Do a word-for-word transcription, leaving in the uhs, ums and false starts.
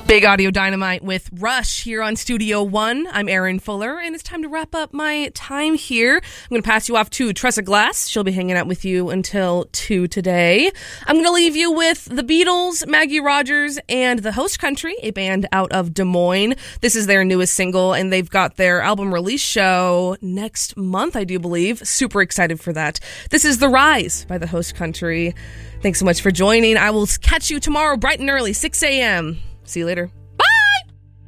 Big Audio Dynamite with Rush here on Studio One. I'm Erin Fuller, and it's time to wrap up my time here. I'm going to pass you off to Tressa Glass. She'll be hanging out with you until two today. I'm going to leave you with the Beatles, Maggie Rogers, and The Host Country, a band out of Des Moines. This is their newest single, and they've got their album release show next month, I do believe. Super excited for that. This is The Rise by The Host Country. Thanks so much for joining. I will catch you tomorrow bright and early, six a.m. See you later.